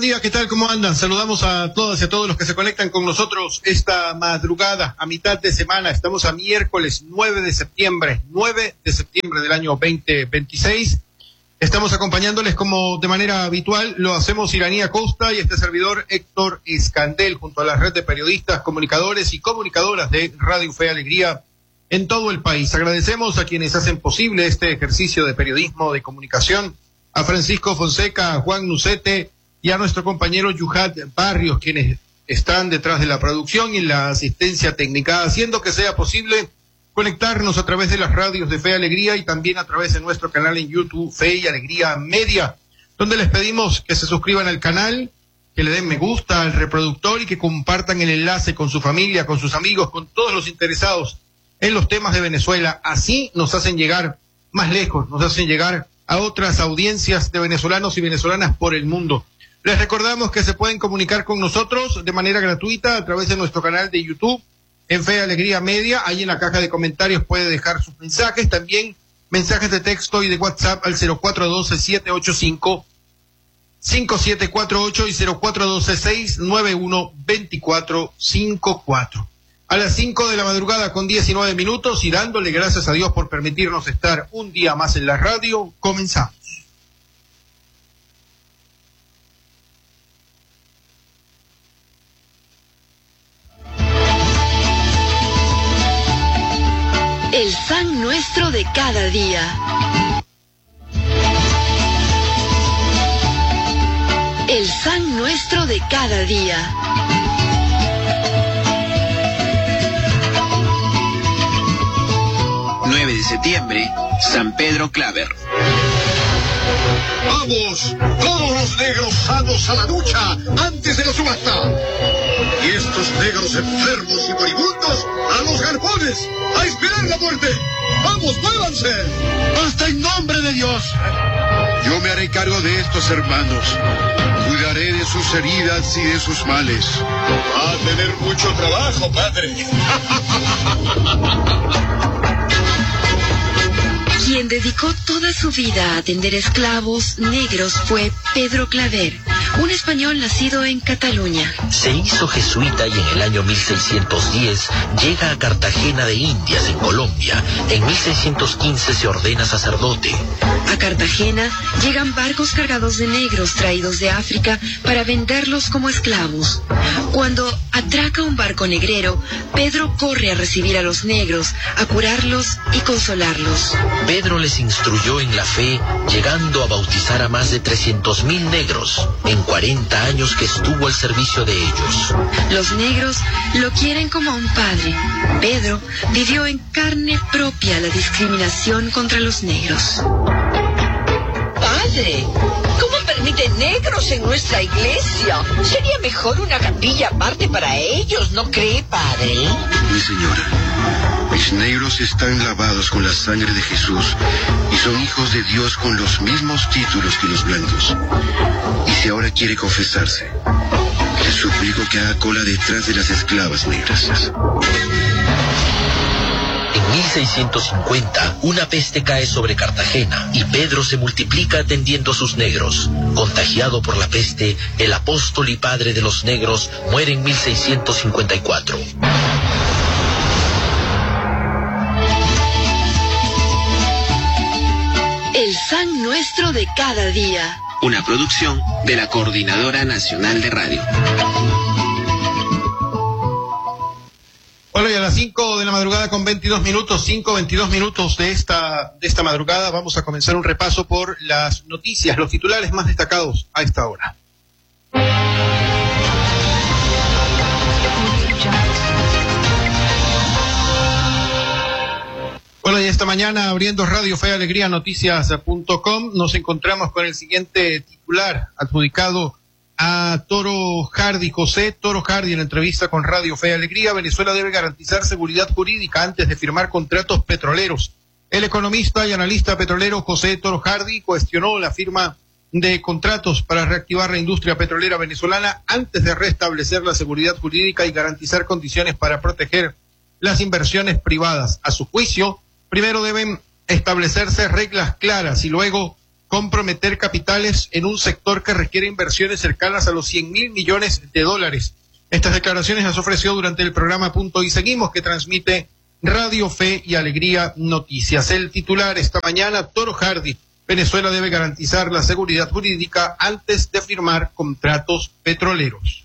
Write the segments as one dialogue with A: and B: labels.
A: día, ¿qué tal? ¿Cómo andan? Saludamos a todas y a todos los que se conectan con nosotros esta madrugada, a mitad de semana. Estamos a miércoles 9 de septiembre del año 2026. Estamos acompañándoles como de manera habitual, lo hacemos Iranía Costa y este servidor Héctor Escandel, junto a la red de periodistas, comunicadores y comunicadoras de Radio Fe y Alegría en todo el país. Agradecemos a quienes hacen posible este ejercicio de periodismo, de comunicación, a Francisco Fonseca, a Juan Nucete y a nuestro compañero Yuhat Barrios, quienes están detrás de la producción y la asistencia técnica, haciendo que sea posible conectarnos a través de las radios de Fe y Alegría y también a través de nuestro canal en YouTube, Fe y Alegría Media, donde les pedimos que se suscriban al canal, que le den me gusta al reproductor y que compartan el enlace con su familia, con sus amigos, con todos los interesados en los temas de Venezuela. Así nos hacen llegar más lejos, nos hacen llegar a otras audiencias de venezolanos y venezolanas por el mundo. Les recordamos que se pueden comunicar con nosotros de manera gratuita a través de nuestro canal de YouTube en Fe y Alegría Media. Ahí en la caja de comentarios puede dejar sus mensajes, también mensajes de texto y de WhatsApp al 0412-785-5748 y 0412-691-2454. A las 5 de la madrugada con 19 minutos y dándole gracias a Dios por permitirnos estar un día más en la radio, comenzamos.
B: El pan nuestro de cada día. El pan nuestro de cada día.
C: De septiembre, San Pedro Claver.
D: ¡Vamos! ¡Todos los negros sanos a la lucha antes de la subasta! Y estos negros enfermos y moribundos a los garpones, a esperar la muerte. ¡Vamos, muévanse!
E: ¡Hasta en nombre de Dios!
D: Yo me haré cargo de estos hermanos. Cuidaré de sus heridas y de sus males. Va a tener mucho trabajo, padre.
B: Quien dedicó toda su vida a atender esclavos negros fue Pedro Claver, un español nacido en Cataluña.
F: Se hizo jesuita y en el año 1610 llega a Cartagena de Indias, en Colombia. En 1615 se ordena sacerdote.
B: A Cartagena llegan barcos cargados de negros traídos de África para venderlos como esclavos. Cuando atraca un barco negrero, Pedro corre a recibir a los negros, a curarlos y consolarlos.
F: Pedro les instruyó en la fe, llegando a bautizar a más de 300,000 negros en 40 años que estuvo al servicio de ellos.
B: Los negros lo quieren como a un padre. Pedro vivió en carne propia la discriminación contra los negros.
G: Padre, ¿cómo permite negros en nuestra iglesia? Sería mejor una capilla aparte para ellos, ¿no cree, padre?
D: Mi señora, mis negros están lavados con la sangre de Jesús y son hijos de Dios con los mismos títulos que los blancos. Y si ahora quiere confesarse, le suplico que haga cola detrás de las esclavas negras.
F: En 1650, una peste cae sobre Cartagena y Pedro se multiplica atendiendo a sus negros. Contagiado por la peste, el apóstol y padre de los negros muere en 1654.
B: El pan nuestro de cada día.
C: Una producción de la Coordinadora Nacional de Radio.
A: Hola, y a las 5 de la madrugada con 22 minutos, 5:22 minutos de esta madrugada, vamos a comenzar un repaso por las noticias, los titulares más destacados a esta hora. Hola, y esta mañana abriendo Radio Fe y Alegría Noticias.com nos encontramos con el siguiente titular adjudicado a Toro Hardy, José Toro Hardy, en entrevista con Radio Fe y Alegría. Venezuela debe garantizar seguridad jurídica antes de firmar contratos petroleros. El economista y analista petrolero José Toro Hardy cuestionó la firma de contratos para reactivar la industria petrolera venezolana antes de restablecer la seguridad jurídica y garantizar condiciones para proteger las inversiones privadas. A su juicio, primero deben establecerse reglas claras y luego comprometer capitales en un sector que requiere inversiones cercanas a los 100.000 millones de dólares. Estas declaraciones las ofreció durante el programa Punto y Seguimos, que transmite Radio Fe y Alegría Noticias. El titular esta mañana, Toro Hardy: Venezuela debe garantizar la seguridad jurídica antes de firmar contratos petroleros.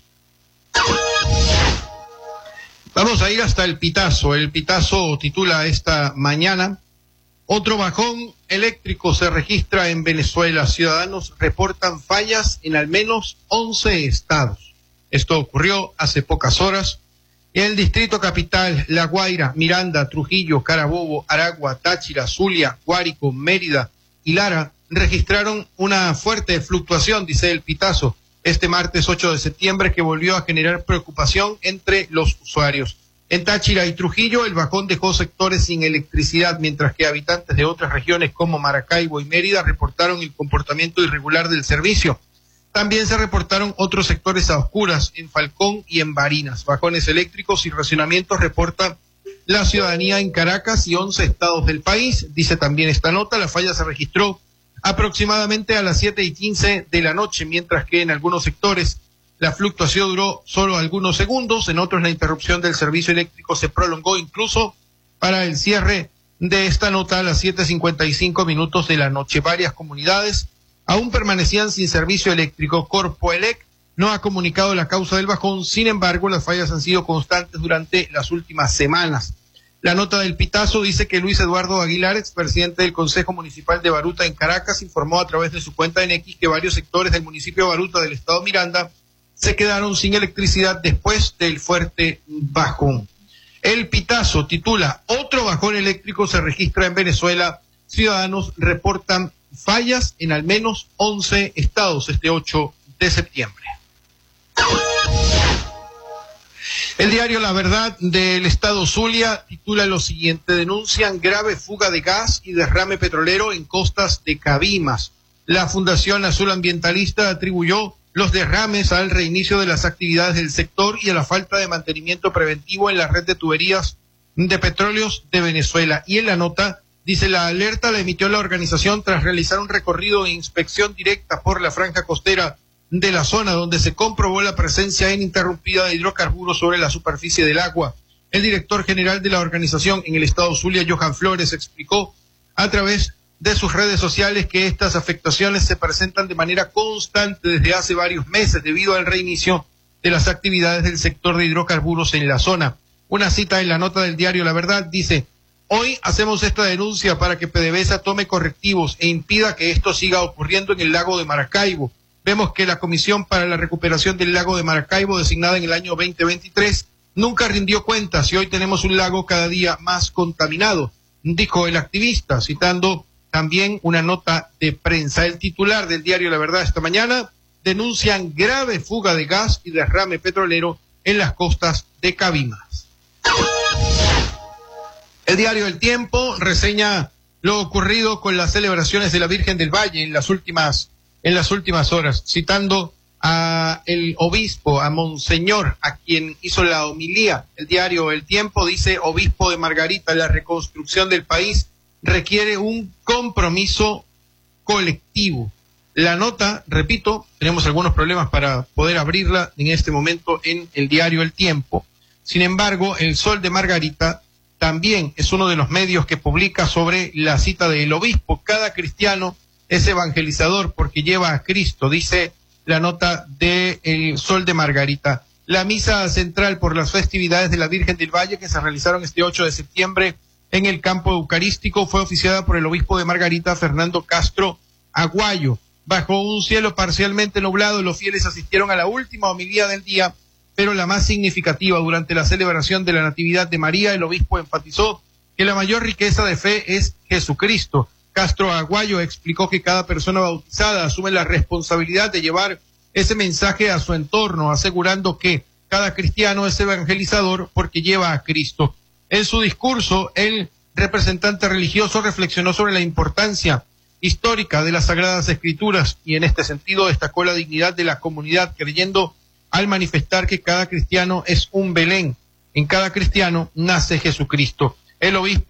A: Vamos a ir hasta El Pitazo. El Pitazo titula esta mañana: otro bajón eléctrico se registra en Venezuela. Ciudadanos reportan fallas en al menos 11 estados. Esto ocurrió hace pocas horas. El Distrito Capital, La Guaira, Miranda, Trujillo, Carabobo, Aragua, Táchira, Zulia, Guárico, Mérida y Lara registraron una fuerte fluctuación, dice El Pitazo, este martes 8 de septiembre, que volvió a generar preocupación entre los usuarios. En Táchira y Trujillo, el bajón dejó sectores sin electricidad, mientras que habitantes de otras regiones como Maracaibo y Mérida reportaron el comportamiento irregular del servicio. También se reportaron otros sectores a oscuras en Falcón y en Barinas. Bajones eléctricos y racionamientos reporta la ciudadanía en Caracas y 11 estados del país. Dice también esta nota: la falla se registró aproximadamente a las 7:15 de la noche, mientras que en algunos sectores la fluctuación duró solo algunos segundos. En otros, la interrupción del servicio eléctrico se prolongó incluso para el cierre de esta nota a las 7:55 de la noche. Varias comunidades aún permanecían sin servicio eléctrico. Corpoelec no ha comunicado la causa del bajón. Sin embargo, las fallas han sido constantes durante las últimas semanas. La nota del Pitazo dice que Luis Eduardo Aguilar, expresidente del Consejo Municipal de Baruta en Caracas, informó a través de su cuenta en X que varios sectores del municipio de Baruta del estado Miranda se quedaron sin electricidad después del fuerte bajón. El Pitazo titula: otro bajón eléctrico se registra en Venezuela. Ciudadanos reportan fallas en al menos 11 estados este 8 de septiembre. El diario La Verdad del estado Zulia titula lo siguiente: denuncian grave fuga de gas y derrame petrolero en costas de Cabimas. La Fundación Azul Ambientalista atribuyó los derrames al reinicio de las actividades del sector y a la falta de mantenimiento preventivo en la red de tuberías de petróleos de Venezuela. Y en la nota dice: la alerta la emitió la organización tras realizar un recorrido e inspección directa por la franja costera de la zona, donde se comprobó la presencia ininterrumpida de hidrocarburos sobre la superficie del agua. El director general de la organización en el estado Zulia, Johan Flores, explicó a través de sus redes sociales que estas afectaciones se presentan de manera constante desde hace varios meses debido al reinicio de las actividades del sector de hidrocarburos en la zona. Una cita en la nota del diario La Verdad dice: hoy hacemos esta denuncia para que PDVSA tome correctivos e impida que esto siga ocurriendo en el lago de Maracaibo. Vemos que la Comisión para la Recuperación del Lago de Maracaibo, designada en el año 2023, nunca rindió cuentas y hoy tenemos un lago cada día más contaminado, dijo el activista, citando también una nota de prensa. El titular del diario La Verdad esta mañana: denuncian grave fuga de gas y derrame petrolero en las costas de Cabimas. El diario El Tiempo reseña lo ocurrido con las celebraciones de la Virgen del Valle en las últimas horas, citando a el obispo, a Monseñor, a quien hizo la homilía. El diario El Tiempo dice: obispo de Margarita, la reconstrucción del país requiere un compromiso colectivo. La nota, repito, tenemos algunos problemas para poder abrirla en este momento en el diario El Tiempo. Sin embargo, El Sol de Margarita también es uno de los medios que publica sobre la cita del obispo. Cada cristiano es evangelizador porque lleva a Cristo, dice la nota de El Sol de Margarita. La misa central por las festividades de la Virgen del Valle, que se realizaron este 8 de septiembre en el campo eucarístico, fue oficiada por el obispo de Margarita, Fernando Castro Aguayo. Bajo un cielo parcialmente nublado, los fieles asistieron a la última homilía del día, pero la más significativa. Durante la celebración de la Natividad de María, el obispo enfatizó que la mayor riqueza de fe es Jesucristo. Castro Aguayo explicó que cada persona bautizada asume la responsabilidad de llevar ese mensaje a su entorno, asegurando que cada cristiano es evangelizador porque lleva a Cristo. En su discurso, el representante religioso reflexionó sobre la importancia histórica de las Sagradas Escrituras y en este sentido destacó la dignidad de la comunidad, creyendo al manifestar que cada cristiano es un Belén. En cada cristiano nace Jesucristo. El obispo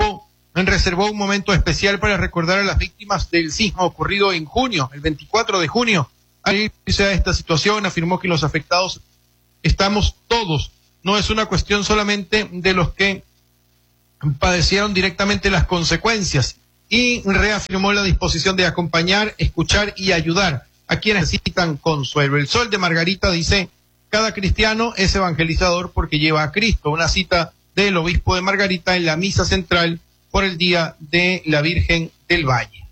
A: reservó un momento especial para recordar a las víctimas del sismo ocurrido en junio, el 24 de junio. Al irse a esta situación, afirmó que los afectados estamos todos. No es una cuestión solamente de los que padecieron directamente las consecuencias, y reafirmó la disposición de acompañar, escuchar y ayudar a quienes necesitan consuelo. El Sol de Margarita dice: cada cristiano es evangelizador porque lleva a Cristo. Una cita del obispo de Margarita en la misa central por el Día de la Virgen del Valle.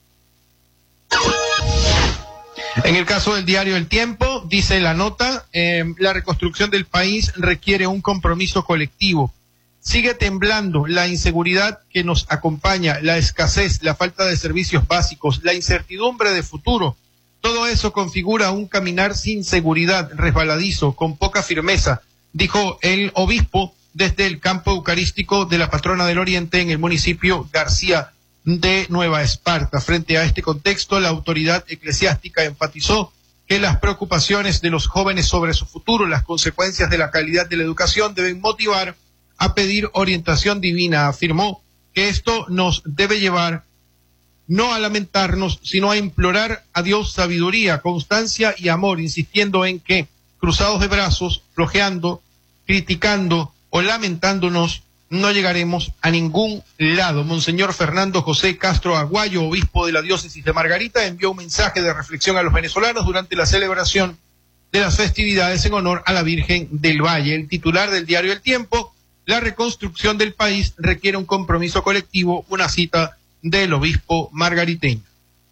A: En el caso del diario El Tiempo, dice la nota, la reconstrucción del país requiere un compromiso colectivo. Sigue temblando la inseguridad que nos acompaña, la escasez, la falta de servicios básicos, la incertidumbre de futuro. Todo eso configura un caminar sin seguridad, resbaladizo, con poca firmeza, dijo el obispo desde el campo eucarístico de la Patrona del Oriente en el municipio García de Nueva Esparta. Frente a este contexto, la autoridad eclesiástica enfatizó que las preocupaciones de los jóvenes sobre su futuro, las consecuencias de la calidad de la educación deben motivar a pedir orientación divina. Afirmó que esto nos debe llevar no a lamentarnos, sino a implorar a Dios sabiduría, constancia y amor, insistiendo en que, cruzados de brazos, flojeando, criticando o lamentándonos, no llegaremos a ningún lado. Monseñor Fernando José Castro Aguayo, obispo de la diócesis de Margarita, envió un mensaje de reflexión a los venezolanos durante la celebración de las festividades en honor a la Virgen del Valle. El titular del diario El Tiempo: la reconstrucción del país requiere un compromiso colectivo, una cita del obispo margariteño.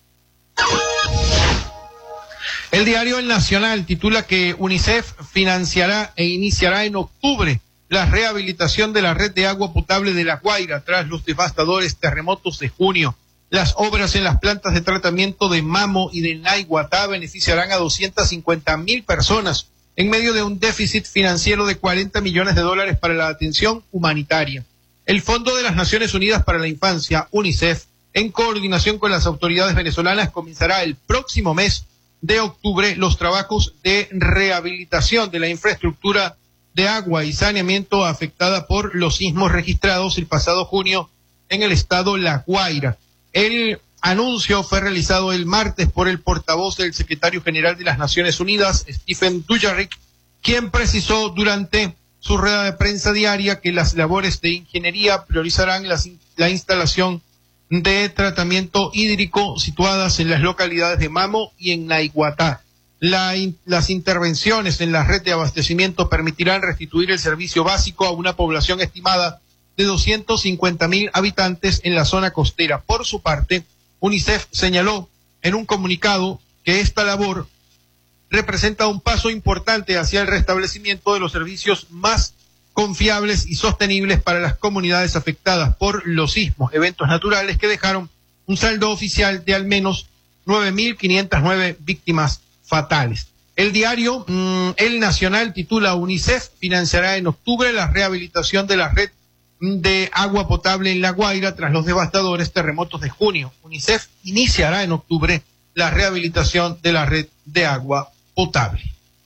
A: El diario El Nacional titula que UNICEF financiará e iniciará en octubre la rehabilitación de la red de agua potable de La Guaira tras los devastadores terremotos de junio. Las obras en las plantas de tratamiento de Mamo y de Naiguatá beneficiarán a 250,000 personas en medio de un déficit financiero de $40 millones para la atención humanitaria. El Fondo de las Naciones Unidas para la Infancia, UNICEF, en coordinación con las autoridades venezolanas, comenzará el próximo mes de octubre los trabajos de rehabilitación de la infraestructura de agua y saneamiento afectada por los sismos registrados el pasado junio en el estado La Guaira. El anuncio fue realizado el martes por el portavoz del secretario general de las Naciones Unidas, Stephen Dujarric, quien precisó durante su rueda de prensa diaria que las labores de ingeniería priorizarán la instalación de tratamiento hídrico situadas en las localidades de Mamo y en Naiguatá. Las intervenciones en la red de abastecimiento permitirán restituir el servicio básico a una población estimada de 250,000 habitantes en la zona costera. Por su parte, UNICEF señaló en un comunicado que esta labor representa un paso importante hacia el restablecimiento de los servicios más confiables y sostenibles para las comunidades afectadas por los sismos, eventos naturales que dejaron un saldo oficial de al menos 9.509 víctimas fatales. El diario El Nacional titula: UNICEF financiará en octubre la rehabilitación de la red de agua potable en La Guaira tras los devastadores terremotos de junio. UNICEF iniciará en octubre la rehabilitación de la red de agua potable.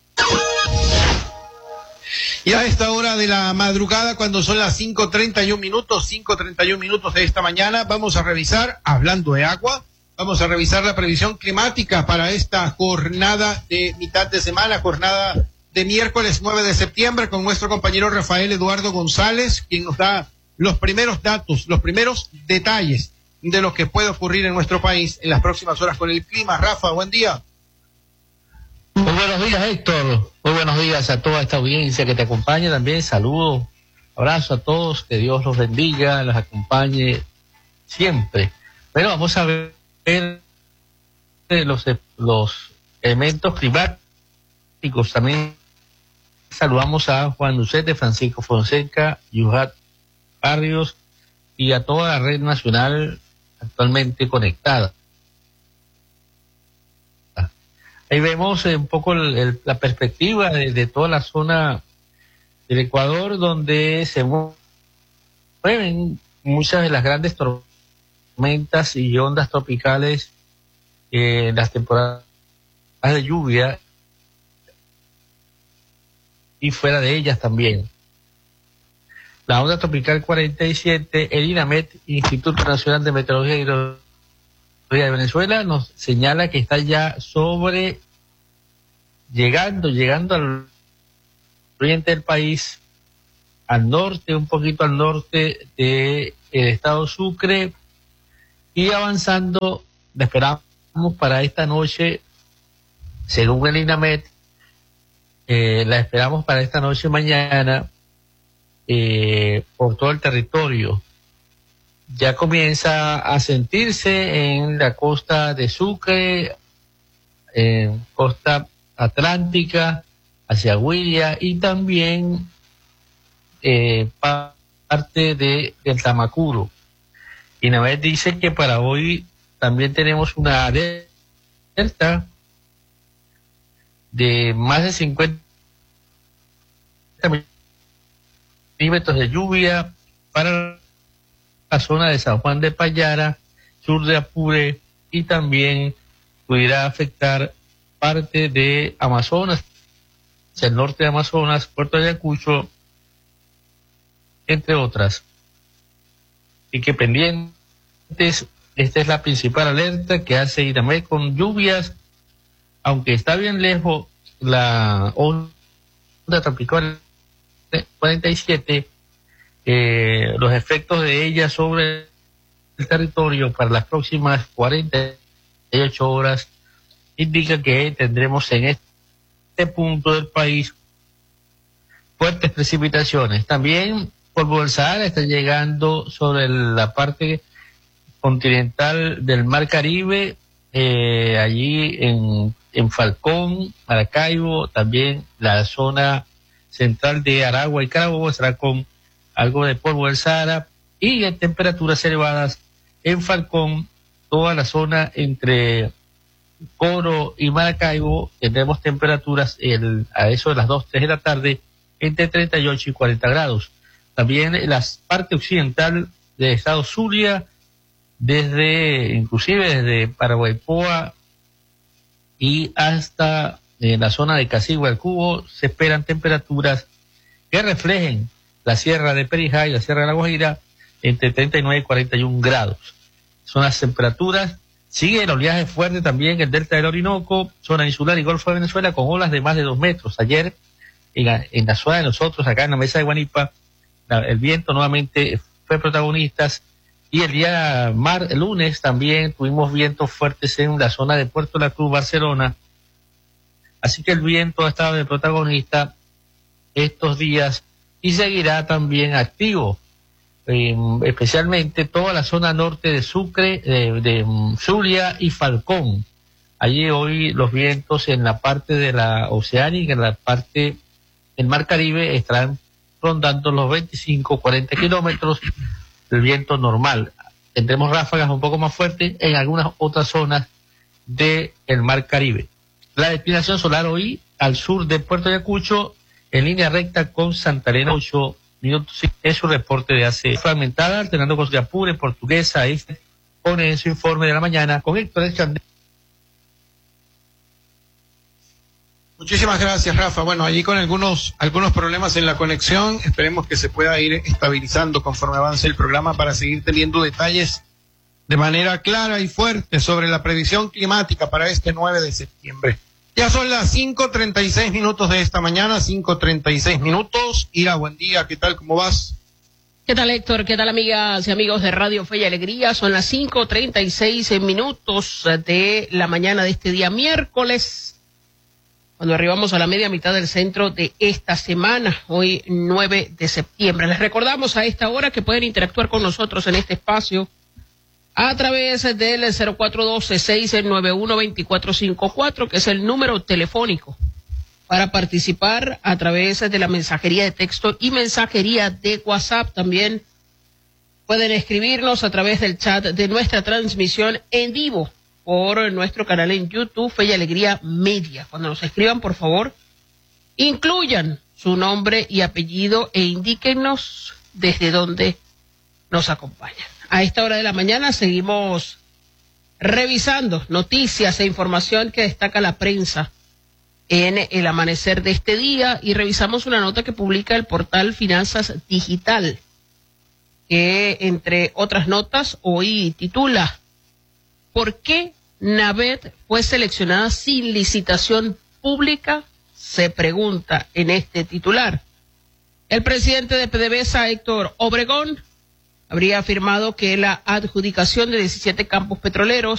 A: Y a esta hora de la madrugada, cuando son las 5:31 minutos de esta mañana, vamos a revisar, hablando de agua, vamos a revisar la previsión climática para esta jornada de mitad de semana, jornada de miércoles 9 de septiembre, con nuestro compañero Rafael Eduardo González, quien nos da los primeros datos, los primeros detalles de lo que puede ocurrir en nuestro país en las próximas horas con el clima. Rafa, buen día.
H: Muy buenos días, Héctor. Muy buenos días a toda esta audiencia que te acompaña también. Saludos, abrazo a todos, que Dios los bendiga, los acompañe siempre. Pero vamos a ver los elementos climáticos. También saludamos a Juan Lucete, Francisco Fonseca, Yuhat Barrios y a toda la red nacional actualmente conectada. Ahí vemos un poco la perspectiva de toda la zona del Ecuador, donde se mueven muchas de las grandes tormentas y ondas tropicales en las temporadas de lluvia y fuera de ellas también. la onda tropical 47, el INAMET, Instituto Nacional de Meteorología y Hidrología de Venezuela, nos señala que está ya llegando al oriente del país, al norte, un poquito al norte del estado Sucre, y avanzando, la esperamos para esta noche, según el INAMET, la esperamos para esta noche mañana, por todo el territorio. Ya comienza a sentirse en la costa de Sucre, en costa atlántica, hacia Huila, y también parte del Tamacuro. INAMET dice que para hoy también tenemos una alerta de más de 50 milímetros de lluvia para la zona de San Juan de Payara, sur de Apure, y también pudiera afectar parte de Amazonas, hacia el norte de Amazonas, Puerto Ayacucho, entre otras. Y que pendientes, esta es la principal alerta que hace INAMET con lluvias, aunque está bien lejos la onda tropical 47, los efectos de ella sobre el territorio para las próximas 48 horas indica que tendremos en este punto del país fuertes precipitaciones. También polvo del Sahara está llegando sobre la parte continental del Mar Caribe, allí en Falcón, Maracaibo, también la zona central de Aragua y Carabobo estará con algo de polvo del Sahara, y en temperaturas elevadas en Falcón, toda la zona entre Coro y Maracaibo, tendremos temperaturas a eso de las 2, 3 de la tarde entre 38 y 40 grados. También en la parte occidental del estado Zulia, inclusive desde Paraguaypoa y hasta la zona de Casigua del Cubo, se esperan temperaturas que reflejen la sierra de Perijá y la sierra de La Guajira entre 39 y 41 grados. Son las temperaturas. Sigue el oleaje fuerte también el delta del Orinoco, zona insular y Golfo de Venezuela, con olas de más de 2 metros. Ayer, en la zona de nosotros, acá en la mesa de Guanipa, el viento nuevamente fue protagonista, y el lunes también tuvimos vientos fuertes en la zona de Puerto La Cruz, Barcelona. Así que el viento ha estado de protagonista estos días y seguirá también activo, especialmente toda la zona norte de Sucre, de Zulia y Falcón. Allí hoy los vientos en la parte de la Oceánica, en la parte del Mar Caribe, estarán rondando los 25-40 kilómetros del viento normal. Tendremos ráfagas un poco más fuertes en algunas otras zonas del Mar Caribe. La declinación solar hoy al sur de Puerto Ayacucho, en línea recta con Santa Elena, 8 minutos, es su reporte de hace fragmentada, alternando con Apure, Portuguesa, pone en su informe de la mañana con Héctor Escandel.
A: Muchísimas gracias, Rafa. Bueno, allí con algunos problemas en la conexión, esperemos que se pueda ir estabilizando conforme avance el programa para seguir teniendo detalles de manera clara y fuerte sobre la previsión climática para este 9 de septiembre. Ya son las 5:36 minutos de esta mañana, 5:36 minutos. Ira, buen día, ¿qué tal? ¿Cómo vas?
I: ¿Qué tal, Héctor? ¿Qué tal, amigas y amigos de Radio Fe y Alegría? Son las 5:36 minutos de la mañana de este día miércoles, cuando arribamos a la media mitad del centro de esta semana, hoy 9 de septiembre. Les recordamos a esta hora que pueden interactuar con nosotros en este espacio a través del 0412-691-2454, que es el número telefónico para participar a través de la mensajería de texto y mensajería de WhatsApp. También pueden escribirnos a través del chat de nuestra transmisión en vivo por nuestro canal en YouTube, Fe y Alegría Media. Cuando nos escriban, por favor, incluyan su nombre y apellido e indíquenos desde dónde nos acompañan. A esta hora de la mañana seguimos revisando noticias e información que destaca la prensa en el amanecer de este día y revisamos una nota que publica el portal Finanzas Digital, que entre otras notas hoy titula ¿Por qué Navet fue seleccionada sin licitación pública? Se pregunta en este titular. El presidente de PDVSA, Héctor Obregón, habría afirmado que la adjudicación de 17 campos petroleros